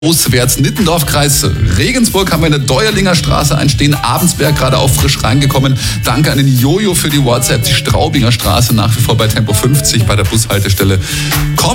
Auswärts Nittendorf-Kreis Regensburg haben wir in der Deuerlinger Straße einstehen. Abensberg gerade auch frisch reingekommen. Danke an den Jojo für die WhatsApp. Die Straubinger Straße nach wie vor bei Tempo 50 bei der Bushaltestelle.